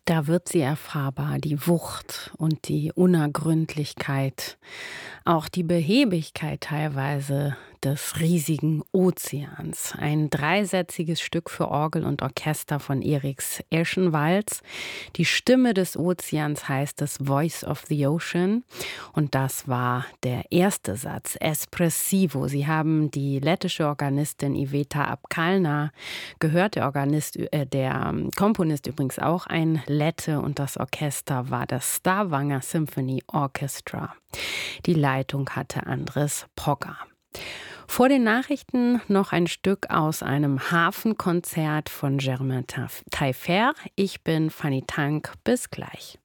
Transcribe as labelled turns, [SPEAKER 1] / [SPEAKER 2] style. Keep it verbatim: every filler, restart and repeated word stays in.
[SPEAKER 1] Da wird sie erfahrbar, die Wucht und die Unergründlichkeit, auch die Behäbigkeit teilweise des riesigen Ozeans. Ein dreisätziges Stück für Orgel und Orchester von Eriks Eschenwalds. Die Stimme des Ozeans heißt es Voice of the Ocean. Und das war der erste Satz, Espressivo. Sie haben die lettische Organistin Iveta Apkalna gehört. Der Organist, äh, der Komponist übrigens auch ein Lette und das Orchester war das Stavanger Symphony Orchestra. Die Leitung hatte Andres Pogger. Vor den Nachrichten noch ein Stück aus einem Hafenkonzert von Germain Taillefer. Ich bin Fanny Tank. Bis gleich.